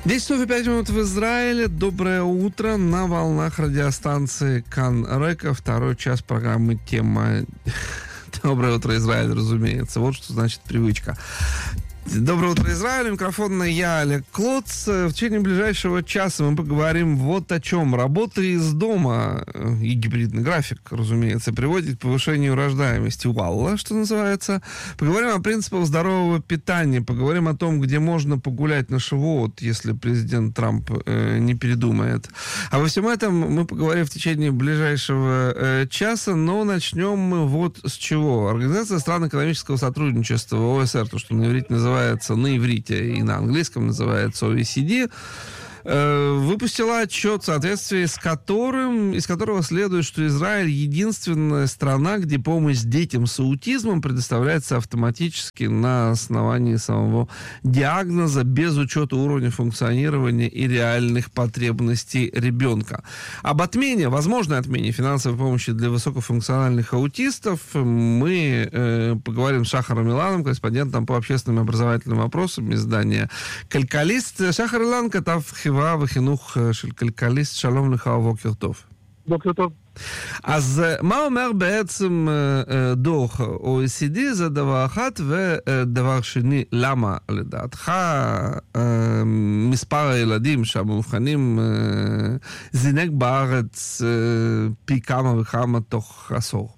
10:05 в Израиле. Доброе утро на волнах радиостанции Кан Река. Второй час программы «Тема». Доброе утро, Израиль, разумеется. Вот что значит привычка. Доброе утро, Израиль. Микрофон я, Олег Клоц. В течение ближайшего часа мы поговорим вот о чем. Работа из дома и гибридный график, разумеется, приводит к повышению рождаемости. Валла, что называется. Поговорим о принципах здорового питания. Поговорим о том, где можно погулять на Шавуот, если президент Трамп не передумает. Обо всем этом мы поговорим в течение ближайшего часа. Но начнем мы вот с чего. Организация стран экономического сотрудничества, ОСР, то, что на иврите называется на иврите и на английском называется OECD, выпустила отчет, в соответствии с из которого следует, что Израиль единственная страна, где помощь детям с аутизмом предоставляется автоматически на основании самого диагноза, без учета уровня функционирования и реальных потребностей ребенка. Об отмене, возможной отмене финансовой помощи для высокофункциональных аутистов мы поговорим с Шахаром Иланом, корреспондентом по общественным и образовательным вопросам издания «Калькалист». Шахар Илан, כתב חברה וחינוך של כלכליסט, שלום לך ובוקר טוב. בוקר טוב. אז מה אומר בעצם דוח OECD? זה דבר אחד, ודבר שני, למה לדעתך מספר הילדים שהמאובחנים זינק בארץ פי כמה וכמה תוך עשור?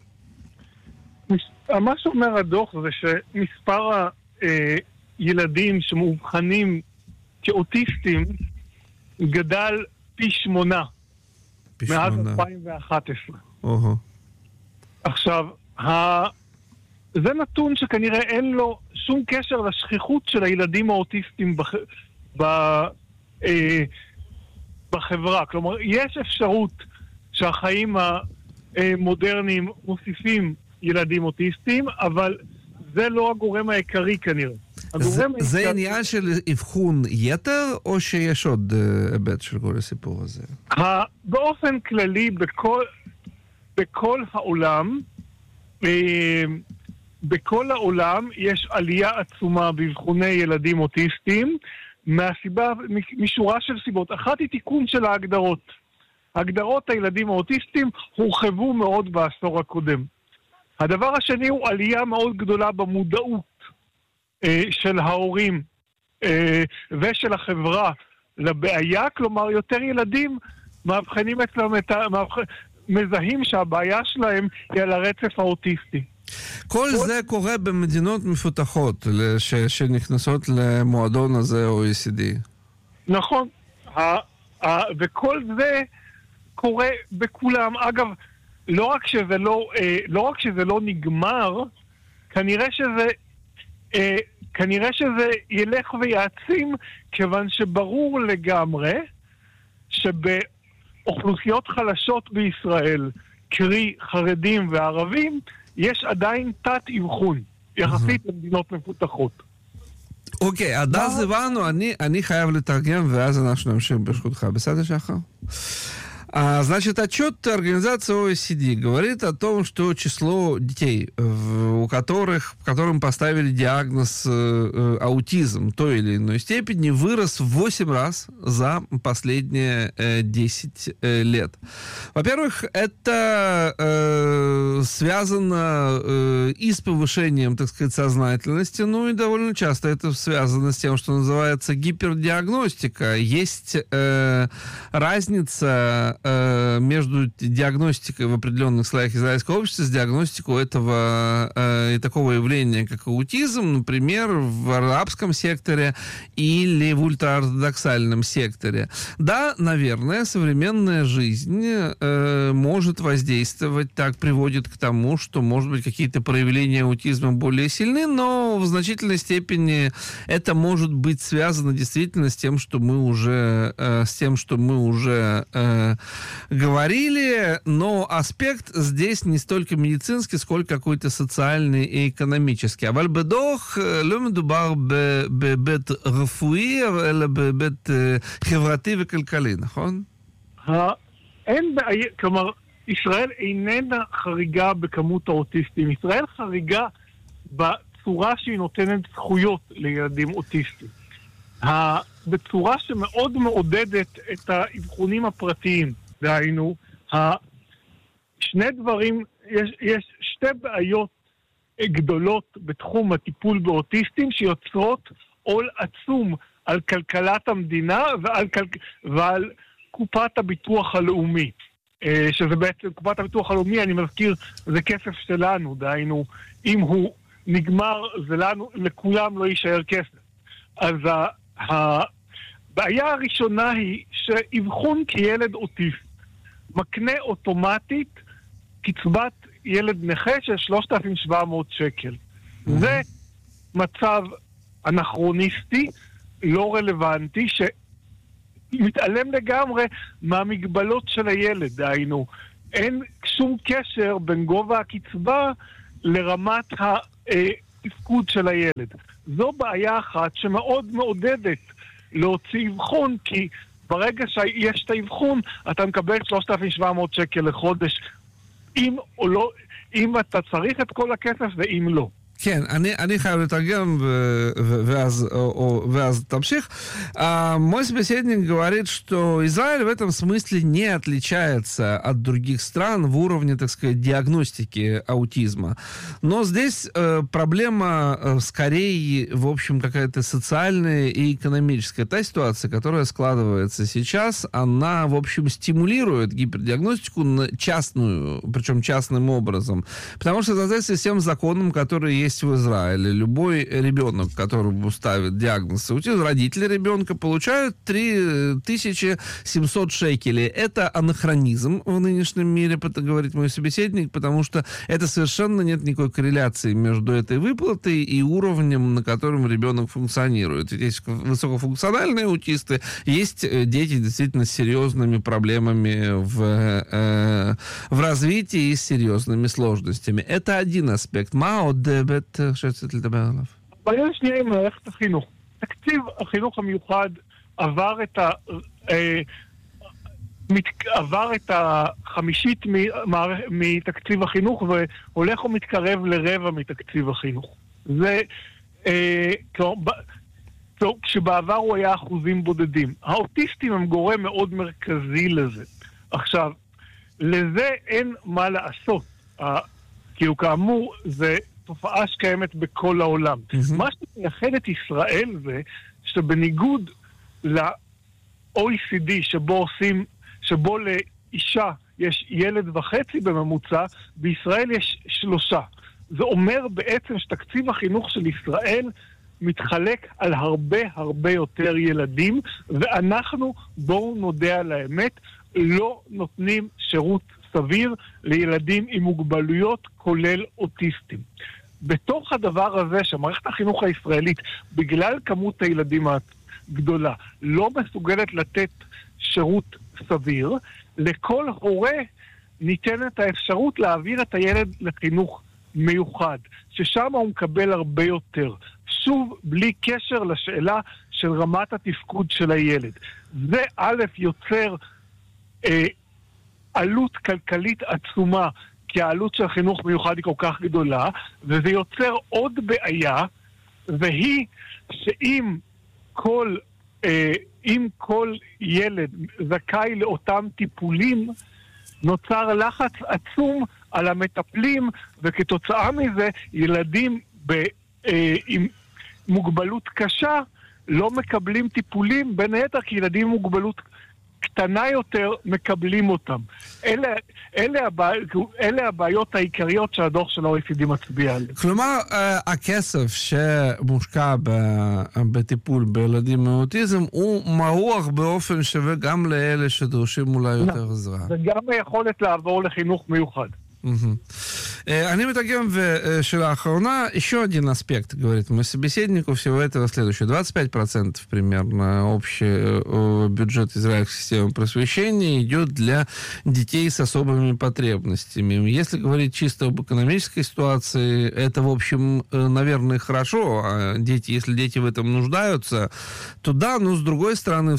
מה שאומר הדוח זה שמספר הילדים שמאובחנים כאוטיסטים גדל פי 8 מאז 2011. עכשיו, זה נתון שכנראה אין לו שום קשר לשכיחות של הילדים האוטיסטים בחברה. כלומר, יש אפשרות שהחיים המודרניים מוסיפים ילדים אוטיסטים, אבל זה לא הגורם העיקרי כנראה. זה עניין של אבחון יתר, או שיש עוד היבט של כל הסיפור הזה? באופן כללי, בכל העולם יש עלייה עצומה באבחוני ילדים אוטיסטים, משורה של סיבות. אחת היא תיקון של ההגדרות. הגדרות הילדים האוטיסטים הורחבו מאוד בעשור הקודם. הדבר השני הוא עלייה מאוד גדולה במודעות של ההורים ושל החברה לבעיה, כלומר יותר ילדים מאבחנים אצלם מזהים שהבעיה שלהם היא על הרצף האוטיסטי. כל זה קורה במדינות מפותחות שנכנסות למועדון הזה OECD. נכון, וכל זה קורה בכולם. אגב, לא רק שזה לא נגמר, כנראה שזה ילך ויעצים, כיוון שברור לגמרי שבאוכלוסיות חלשות בישראל, קרי חרדים וערבים, יש עדיין תת אבחון יחסית למדינות מפותחות. אוקיי, עד אז הבנו, אני חייב לתרגם ואז אנחנו נמשיך ברשותך. בסדר, שחר? Значит, отчет организации OECD говорит о том, что число детей, которым поставили диагноз аутизм той или иной степени, вырос в 8 раз за последние 10 лет. Во-первых, это связано и с повышением, так сказать, сознательности, ну и довольно часто это связано с тем, что называется гипердиагностика. Есть разница между диагностикой в определенных слоях израильского общества с диагностикой этого и такого явления, как аутизм, например, в арабском секторе или в ультраортодоксальном секторе. Да, наверное, современная жизнь может воздействовать так, приводит к тому, что, может быть, какие-то проявления аутизма более сильны, но в значительной степени это может быть связано действительно с тем, что мы уже говорили, но аспект здесь не столько медицинский, сколько какой-то социальный и экономический. אבל בדוח לא מדובר בהיבט רפואי, אלא בהיבט חברתי וכלכלי, נכון? אין בעיה, כלומר, ישראל איננה חריגה בכמות האוטיסטים. ישראל חריגה בצורה שהיא נותנת זכויות לילדים אוטיסטים. בצורה שמאוד מעודדת את האבחונים הפרטיים. דהיינו, שני דברים, יש שתי בעיות גדולות בתחום הטיפול באוטיסטים שיוצרות עול עצום על כלכלת המדינה ועל קופת הביטוח הלאומי. שזה בעצם, קופת הביטוח הלאומי, אני מזכיר, זה כסף שלנו, דהיינו, אם הוא נגמר, זה לנו, לכולם לא יישאר כסף. אז הבעיה הראשונה היא שאבחון כילד אוטיסט מקנה אוטומטית קצבת ילד נכה של 3,700 שקל. זה מצב אנכרוניסטי, לא רלוונטי, שמתעלם לגמרי מהמגבלות של הילד. דהיינו, אין שום קשר בין גובה הקצבה לרמת התפקוד של הילד. זו בעיה אחת שמאוד מעודדת להוציא אבחון, כי ברגע שיש את האבחון, אתה מקבל 3,700 שקל לחודש, אם אתה צריך את כל הכסף ואם לא. כן, אני חייב לתרגם, ואז тамших. Мой собеседник говорит, что Израиль в этом смысле не отличается от других стран в уровне, так сказать, диагностики аутизма. Но здесь проблема скорее, в общем, какая-то социальная и экономическая. Та ситуация, которая складывается сейчас, она, в общем, стимулирует гипердиагностику частную, причем частным образом. Потому что в соответствии с тем законом, который есть в Израиле, любой ребенок, которому ставят диагноз аутизм, родители ребенка получают 3700 шекелей. Это анахронизм в нынешнем мире, говорит мой собеседник, потому что это совершенно нет никакой корреляции между этой выплатой и уровнем, на котором ребенок функционирует. Ведь есть высокофункциональные аутисты, есть дети действительно с серьезными проблемами в развитии и с серьезными сложностями. Это один аспект. שרציתי לדבר עליו. בעיה שנייה עם מערכת החינוך. תקציב החינוך המיוחד עבר את החמישית מתקציב החינוך והולך ומתקרב לרבע מתקציב החינוך. זה כשבעבר הוא היה אחוזים בודדים. האוטיסטים הם גורם מאוד מרכזי לזה. עכשיו, לזה אין מה לעשות. כאילו כאמור זה תופעה שקיימת בכל העולם. מה שמייחד את ישראל זה שבניגוד ל-OECD שבו לאישה יש ילד וחצי בממוצע, בישראל יש 3. זה אומר בעצם שתקציב החינוך של ישראל מתחלק על הרבה יותר ילדים, ואנחנו, בואו נודה על האמת, לא נותנים שירות סביר לילדים עם מוגבלויות כולל אוטיסטים. בתוך הדבר הזה שמערכת החינוך הישראלית, בגלל כמות הילדים הגדולה, לא מסוגלת לתת שירות סביר, לכל הורה ניתנת האפשרות להעביר את הילד לחינוך מיוחד, ששם הוא מקבל הרבה יותר. שוב, בלי קשר לשאלה של רמת התפקוד של הילד. זה א' יוצר עלות כלכלית עצומה, כי העלות של חינוך מיוחד היא כל כך גדולה, וזה יוצר עוד בעיה, והיא שאם כל ילד זכאי לאותם טיפולים, נוצר לחץ עצום על המטפלים, וכתוצאה מזה ילדים עם מוגבלות קשה לא מקבלים טיפולים, בין היתר כי ילדים עם מוגבלות קטנה יותר מקבלים אותם. אלה הבעיות העיקריות שהדוח של ה-OECD מצביע עליהן. כלומר, הכסף שמושקע בטיפול בילדים עם אוטיזם הוא מרוח באופן שווה גם לאלה שדורשים אולי יותר עזרה. זה גם היכולת לעבור לחינוך מיוחד. Они מתרגם, ושאלה האחרונה, еще один аспект, говорит мой собеседник, у всего этого следующее. 25% примерно общий бюджет израильской системы просвещения идет для детей с особыми потребностями. Если говорить чисто об экономической ситуации, это, в общем, наверное, хорошо. Если дети в этом нуждаются, то да, но с другой стороны, в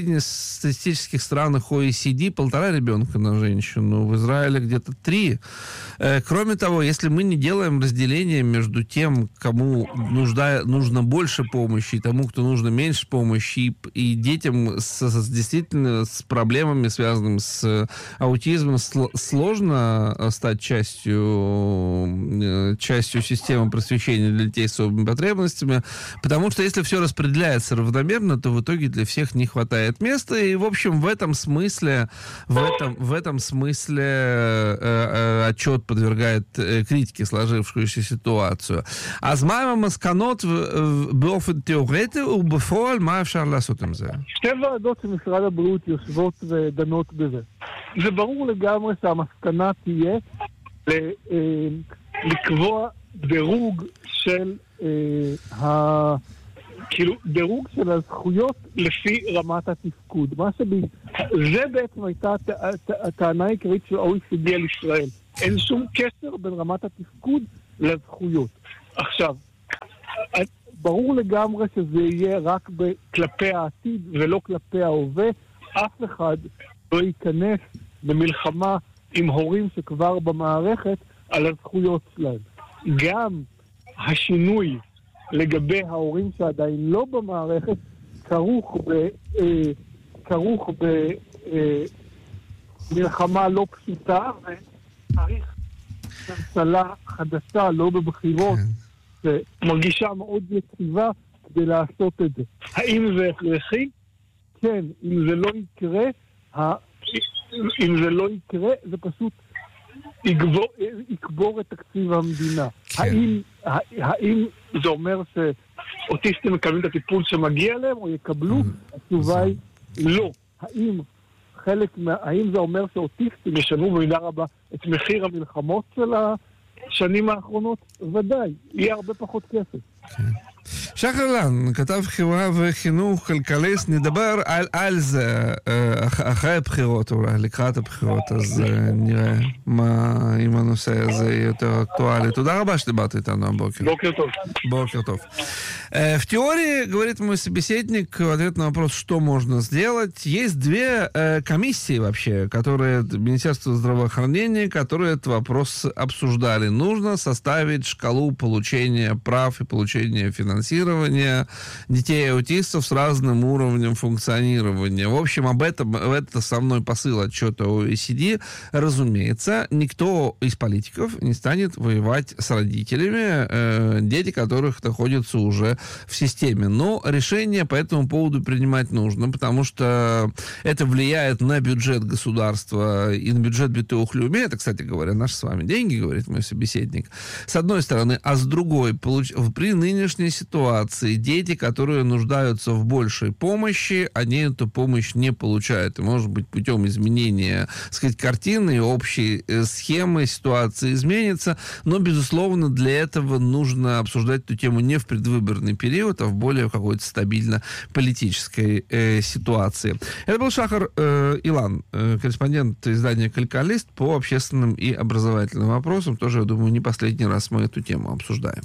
среднестатистических странах OECD 1,5 ребенка на женщину, в Израиле где-то 3. Кроме того, если мы не делаем разделение между тем, кому нужно больше помощи, и тому, кто нужно меньше помощи, и детям действительно с проблемами, связанными с аутизмом, сложно стать частью системы просвещения для детей с особыми потребностями, потому что если все распределяется равномерно, то в итоге для всех не хватает места, и, в общем, в этом смысле отчет подвергает критике сложившуюся ситуацию. אז מה המסקנות באופן תיאורטי ובפועל מה אפשר לעשות עם זה? שתי ועדות של משרד הבריאות יושבות ודנות בזה. זה ברור לגמרי שהמסקנה תהיה לקבוע דירוג של דירוג של הזכויות לפי רמת התפקוד. זה בעצם הייתה הטענה העיקרית של ה-OECD על ישראל. אין שום קשר בין רמת התפקוד לזכויות. עכשיו, ברור לגמרי שזה יהיה רק כלפי העתיד ולא כלפי ההווה. אף אחד לא ייכנס למלחמה עם הורים שכבר במערכת על הזכויות שלהם. גם השינוי לגבי ההורים שעדיין לא במערכת כרוך במלחמה לא פשוטה, וצריך ממשלה חדשה, לא בבחירות, שמרגישה מאוד יציבה כדי לעשות את זה. האם זה הכרחי? כן, אם זה לא יקרה, זה פשוט יקבור את תקציב המדינה. האם זה אומר שאוטיסטים מקבלים את הטיפול שמגיע להם או יקבלו? התשובה היא לא. האם זה אומר שאוטיסטים ישנו במידה רבה את מחיר המלחמות של השנים האחרונות? ודאי, יהיה הרבה פחות כסף. שחר אילן, כתב חברה וחינוך כלכליסט, נדבר על זה אחרי הבחירות, אולי לקראת הבחירות, אז נראה אם הנושא הזה יותר актуальный. תודה רבה שדיברת איתנו הבוקר. בוקר טוב. Бокер тов. В теории, говорит мой собеседник, в ответ на вопрос, что можно сделать, есть две комиссии вообще, которые Министерство здравоохранения, которые этот вопрос обсуждали. Нужно составить шкалу получения прав и получения финансирования детей-аутистов с разным уровнем функционирования. В общем, об этом, это основной посыл отчета OECD. Разумеется, никто из политиков не станет воевать с родителями, дети которых находятся уже в системе. Но решение по этому поводу принимать нужно, потому что это влияет на бюджет государства и на бюджет Битоух Леуми. Это, кстати говоря, наши с вами деньги, говорит мой собеседник. С одной стороны, а с другой, при нынешней ситуации дети, которые нуждаются в большей помощи, они эту помощь не получают. И, может быть, путем изменения, так сказать, картины и общей схемы ситуация изменится, но, безусловно, для этого нужно обсуждать эту тему не в предвыборный период, а в более какой-то стабильно-политической ситуации. Это был Шахар Илан, корреспондент издания «Калькалист» по общественным и образовательным вопросам. Тоже, я думаю, не последний раз мы эту тему обсуждаем.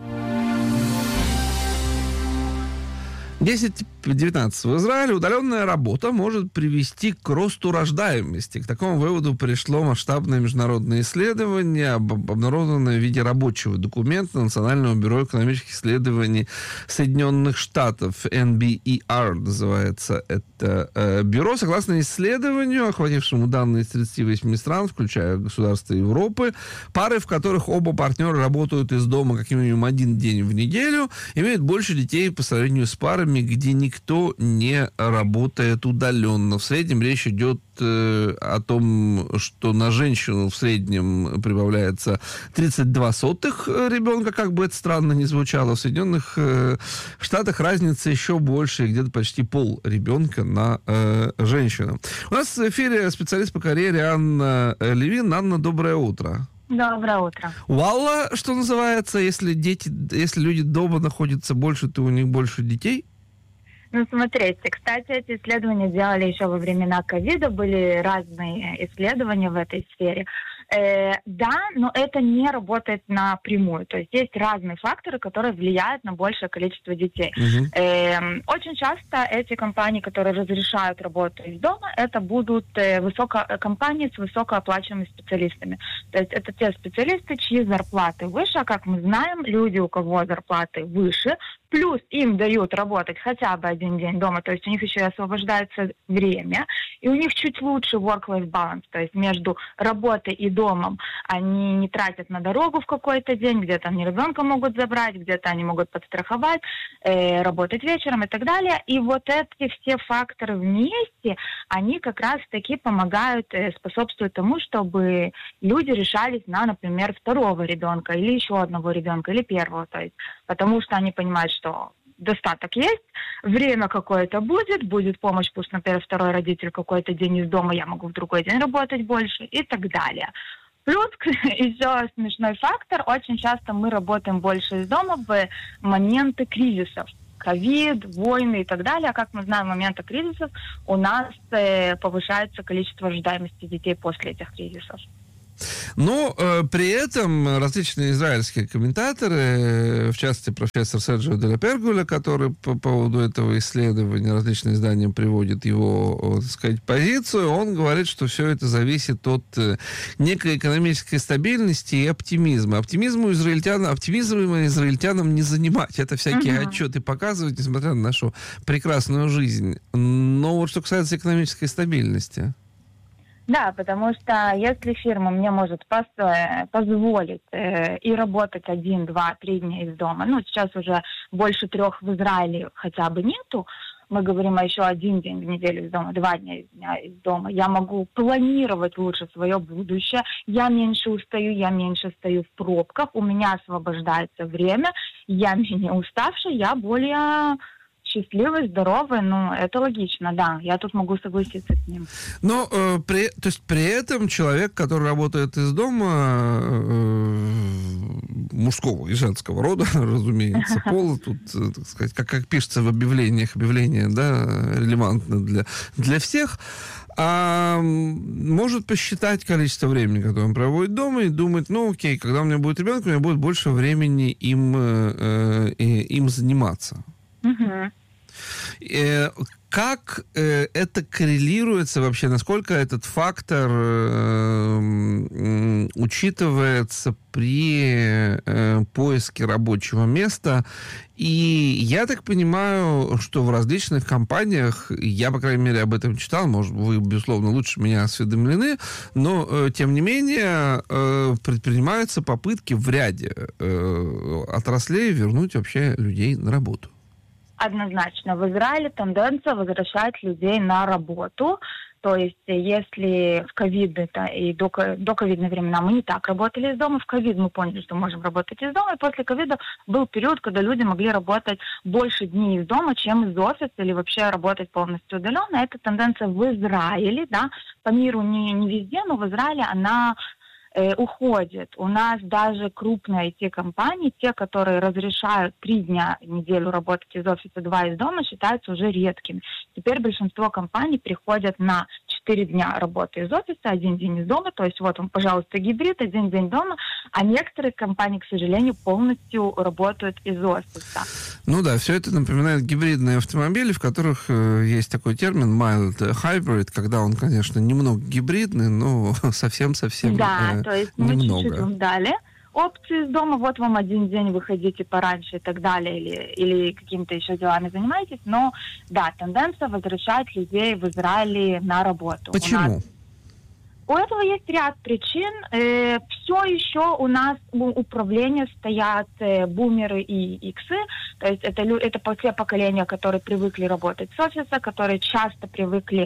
10:19 в Израиле. Удаленная работа может привести к росту рождаемости. К такому выводу пришло масштабное международное исследование, обнародованное в виде рабочего документа Национального бюро экономических исследований Соединенных Штатов. NBER называется это бюро. Согласно исследованию, охватившему данные из 38 стран, включая государства Европы, пары, в которых оба партнера работают из дома как минимум один день в неделю, имеют больше детей по сравнению с парами, где никто не работает удаленно. В среднем речь идет о том, что на женщину в среднем прибавляется 32 сотых ребенка, как бы это странно ни звучало. В Соединенных Штатах разница еще больше, где-то почти пол ребенка на женщину. У нас в эфире специалист по карьере Анна Левин. Анна, доброе утро. Доброе утро. Валла, что называется, если люди дома находятся больше, то у них больше детей? Ну, смотрите, кстати, эти исследования делали еще во времена ковида, были разные исследования в этой сфере. Да, но это не работает напрямую. То есть есть разные факторы, которые влияют на большее количество детей. Очень часто эти компании, которые разрешают работу из дома, это будут компании с высокооплачиваемыми специалистами. То есть это те специалисты, чьи зарплаты выше, а как мы знаем, люди, у кого зарплаты выше, плюс им дают работать хотя бы один день дома, то есть у них еще и освобождается время, и у них чуть лучше work-life balance, то есть между работой и домом они не тратят на дорогу в какой-то день, где-то они ребенка могут забрать, где-то они могут подстраховать, работать вечером и так далее. И вот эти все факторы вместе, они как раз-таки помогают, способствуют тому, чтобы люди решались на, например, второго ребенка или еще одного ребенка, или первого, то есть потому что они понимают, что достаток есть, время какое-то будет помощь, пусть, например, второй родитель какой-то день из дома, я могу в другой день работать больше и так далее. Плюс еще смешной фактор, очень часто мы работаем больше из дома в моменты кризисов. Ковид, войны и так далее. А как мы знаем, в моменты кризисов у нас повышается количество ожидаемости детей после этих кризисов. Но при этом различные израильские комментаторы, в частности, профессор Серджио де ла Пергуля, который по поводу этого исследования, различные издания приводят его, так сказать, позицию, он говорит, что все это зависит от некой экономической стабильности и оптимизма. Оптимизм израильтянам не занимать. Это всякие отчеты показывают, несмотря на нашу прекрасную жизнь. Но вот что касается экономической стабильности... Да, потому что если фирма мне может позволить и работать 1, 2, 3 дня из дома, сейчас уже больше 3 в Израиле хотя бы нету, мы говорим о еще 1 день в неделю из дома, 2 дня из дома, я могу планировать лучше свое будущее, я меньше устаю, я меньше стою в пробках, у меня освобождается время, я менее уставшая, я более... счастливый, здоровый, это логично, да. Я тут могу согласиться с ним. Но при этом человек, который работает из дома, мужского и женского рода, разумеется, пола, тут, так сказать, как пишется в объявлениях, объявления, да, релевантно для всех, может посчитать количество времени, которое он проводит дома, и думать, окей, когда у меня будет ребенок, у меня будет больше времени им заниматься. Как это коррелируется вообще? Насколько этот фактор учитывается при поиске рабочего места? И я так понимаю, что в различных компаниях, я, по крайней мере, об этом читал, может, вы, безусловно, лучше меня осведомлены, но, тем не менее, предпринимаются попытки в ряде отраслей вернуть вообще людей на работу. Однозначно. В Израиле тенденция возвращать людей на работу. То есть, если в ковид и до ковидные времена мы не так работали из дома, в ковид мы поняли, что можем работать из дома, и после ковида был период, когда люди могли работать больше дней из дома, чем из офиса, или вообще работать полностью удаленно. Эта тенденция в Израиле, да, по миру не везде, но в Израиле она уходит. У нас даже крупные IT-компании, те, которые разрешают 3 дня в неделю работать из офиса, 2 из дома, считаются уже редкими. Теперь большинство компаний приходят на 4 дня работы из офиса, 1 день из дома, то есть вот он, пожалуйста, гибрид, 1 день дома, а некоторые компании, к сожалению, полностью работают из офиса. Да, все это напоминает гибридные автомобили, в которых есть такой термин mild hybrid, когда он, конечно, немного гибридный, но совсем-совсем да, то есть мы немного. Чуть-чуть вам дали опции из дома, вот вам 1 день, выходите пораньше и так далее, или какими-то еще делами занимаетесь, но да, тенденция возвращать людей в Израиле на работу. Почему? У этого есть ряд причин. Все еще у нас в управлении стоят бумеры и иксы, то есть это те поколения, которые привыкли работать с офиса, которые часто привыкли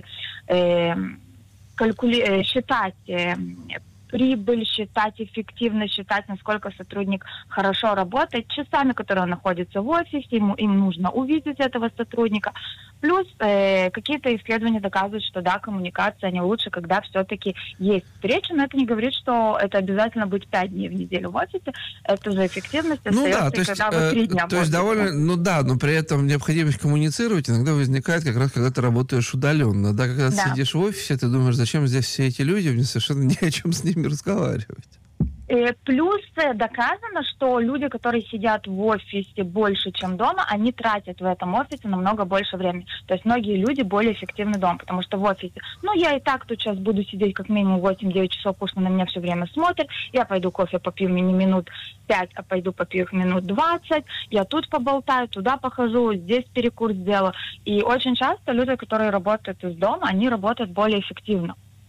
считать прибыль, считать эффективность, считать, насколько сотрудник хорошо работает, часами, которые он находится в офисе, им нужно увидеть этого сотрудника. Плюс какие-то исследования доказывают, что да, коммуникация не лучше, когда все-таки есть встреча, но это не говорит, что это обязательно быть 5 дней в неделю в офисе. Это же эффективность остается, то есть, когда вы 3 дня то есть довольно, но при этом необходимость коммуницировать иногда возникает как раз, когда ты работаешь удаленно. Да, когда ты сидишь в офисе, ты думаешь, зачем здесь все эти люди, мне совершенно не о чем с ними людьми разговаривать. Плюс доказано, что люди, которые сидят в офисе больше, чем дома, они тратят в этом офисе намного больше времени. То есть многие люди более эффективны дома, потому что в офисе, я и так тут сейчас буду сидеть как минимум 8-9 часов, потому что на меня все время смотрят. Я пойду кофе попью не минут 5, а пойду попью их минут 20. Я тут поболтаю, туда похожу, здесь перекур сделаю. И очень часто люди, которые работают из дома, они работают более эффективно.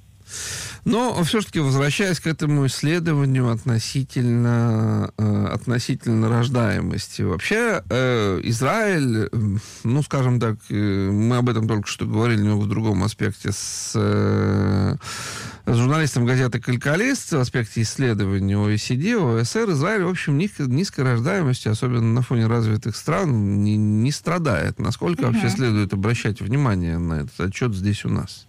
Но все-таки, возвращаясь к этому исследованию относительно рождаемости, вообще Израиль, скажем так, мы об этом только что говорили немного в другом аспекте с журналистом газеты «Калькалист», в аспекте исследования OECD, ОСР, Израиль, в общем, низкой рождаемости, особенно на фоне развитых стран, не страдает. Насколько вообще следует обращать внимание на этот отчет здесь у нас?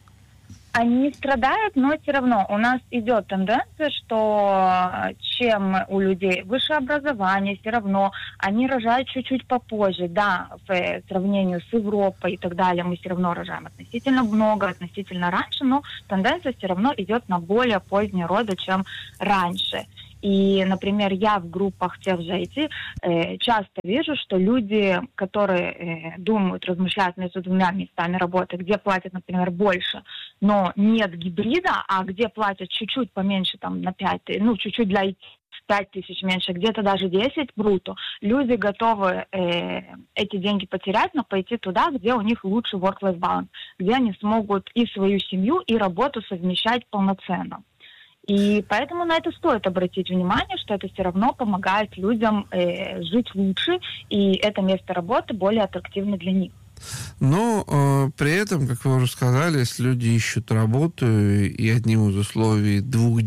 Они страдают, но все равно у нас идет тенденция, что чем у людей выше образование, все равно они рожают чуть-чуть попозже. Да, в сравнении с Европой и так далее мы все равно рожаем относительно много, относительно раньше, но тенденция все равно идет на более поздние роды, чем раньше. И, например, я в группах тех же IT часто вижу, что люди, которые думают, размышляют между двумя местами работы, где платят, например, больше, но нет гибрида, а где платят чуть-чуть поменьше, там, на 5, чуть-чуть для IT, 5 тысяч меньше, где-то даже 10 бруто, люди готовы эти деньги потерять, но пойти туда, где у них лучший work-life balance, где они смогут и свою семью, и работу совмещать полноценно. И поэтому на это стоит обратить внимание, что это все равно помогает людям жить лучше, и это место работы более аттрактивно для них. Но при этом, как вы уже сказали, если люди ищут работу, и одним из условий 2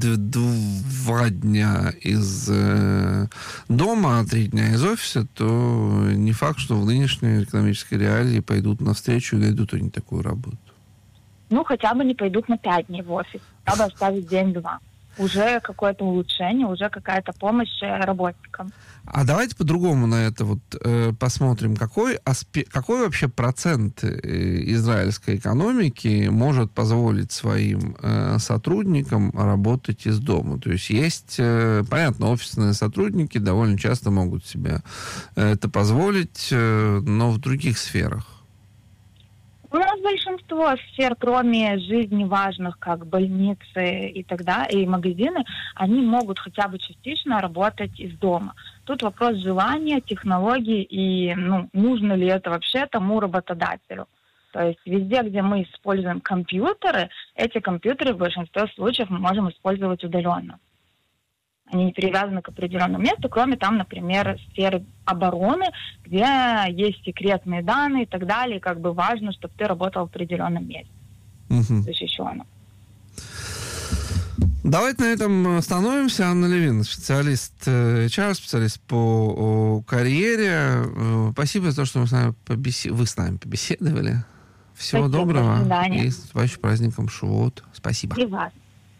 дня из дома, а 3 дня из офиса, то не факт, что в нынешней экономической реалии пойдут навстречу и найдут они такую работу. Хотя бы не пойдут на 5 дней в офис, хотя бы оставить день-два. Уже какое-то улучшение, уже какая-то помощь работникам. А давайте по-другому на это посмотрим. Какой вообще процент израильской экономики может позволить своим сотрудникам работать из дома? То есть, понятно, офисные сотрудники довольно часто могут себе это позволить, но в других сферах. У нас большинство сфер, кроме жизни важных, как больницы и так далее, и магазины, они могут хотя бы частично работать из дома. Тут вопрос желания, технологий и нужно ли это вообще тому работодателю. То есть везде, где мы используем компьютеры, эти компьютеры в большинстве случаев мы можем использовать удаленно. Они не привязаны к определенному месту, кроме там, например, сферы обороны, где есть секретные данные и так далее, и важно, чтобы ты работал в определенном месте. Защищенно. Давайте на этом остановимся. Анна Левин, специалист HR, специалист по карьере. Спасибо за то, что вы с нами побеседовали. Всего доброго. До свидания. И с наступающим праздником Шавуот. Спасибо. И вас.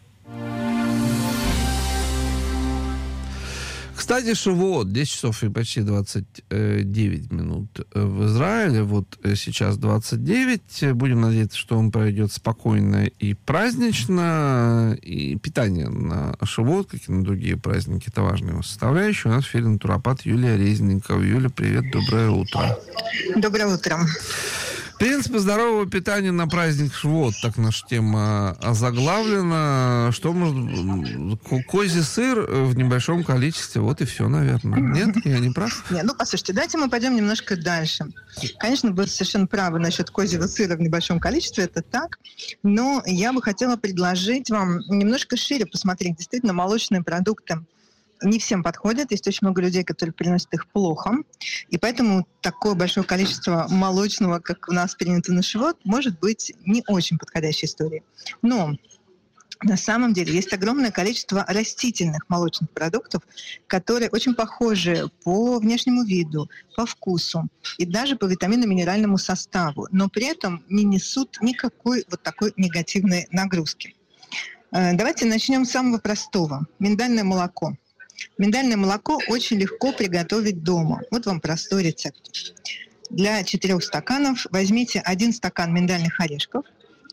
Кстати, Шавуот, 10 часов и почти 29 минут в Израиле. Сейчас 29. Будем надеяться, что он пройдет спокойно и празднично. И питание на Шавуот, как и на другие праздники, это важная его составляющая. У нас в эфире натуропат Юлия Резникова. Юля, привет, доброе утро. Доброе утро. Принципы здорового питания на праздник Шавуот, так наша тема озаглавлена. Что может... Козий сыр в небольшом количестве, вот и все, наверное. Нет? Я не прав? Нет, послушайте, давайте мы пойдем немножко дальше. Конечно, вы совершенно правы насчет козьего сыра в небольшом количестве, это так. Но я бы хотела предложить вам немножко шире посмотреть. Действительно, молочные продукты не всем подходят. Есть очень много людей, которые переносят их плохо. И поэтому такое большое количество молочного, как у нас принято на Шавуот, может быть не очень подходящей историей. Но на самом деле есть огромное количество растительных молочных продуктов, которые очень похожи по внешнему виду, по вкусу и даже по витаминно-минеральному составу, но при этом не несут никакой такой негативной нагрузки. Давайте начнем с самого простого. Миндальное молоко. Миндальное молоко очень легко приготовить дома. Вот вам простой рецепт. Для 4 стаканов возьмите 1 стакан миндальных орешков,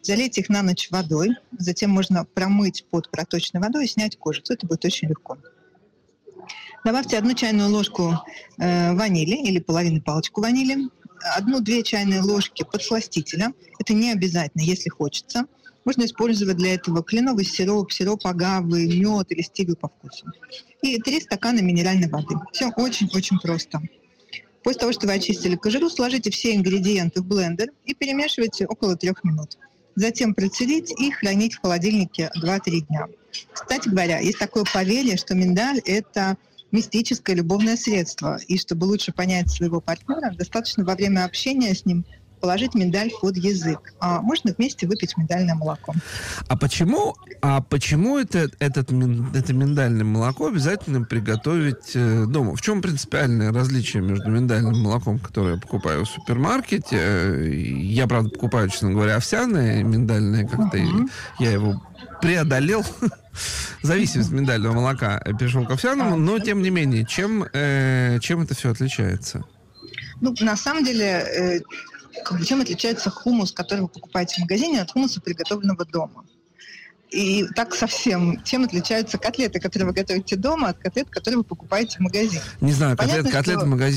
залейте их на ночь водой, затем можно промыть под проточной водой и снять кожицу. Это будет очень легко. Добавьте 1 чайную ложку ванили или половину палочку ванили, 1-2 чайные ложки подсластителя. Это не обязательно, если хочется. Можно использовать для этого кленовый сироп, сироп агавы, мед или стевию по вкусу. И 3 стакана минеральной воды. Все очень-очень просто. После того, что вы очистили кожуру, сложите все ингредиенты в блендер и перемешивайте около 3 минут. Затем процедить и хранить в холодильнике 2-3 дня. Кстати говоря, есть такое поверье, что миндаль – это мистическое любовное средство. И чтобы лучше понять своего партнера, достаточно во время общения с ним положить миндаль под язык. А можно вместе выпить миндальное молоко. А почему это миндальное молоко обязательно приготовить дома? В чем принципиальное различие между миндальным молоком, которое я покупаю в супермаркете? Я, правда, покупаю, честно говоря, овсяное, миндальное как-то. Я его преодолел. Зависимость миндального молока, перешел к овсяному, но, тем не менее, чем это все отличается? Ну, на самом деле, чем отличается хумус, который вы покупаете в магазине, от хумуса, приготовленного дома? И так совсем. Чем отличаются котлеты, которые вы готовите дома, от котлет, которые вы покупаете в магазине? Не знаю, котлеты в магазине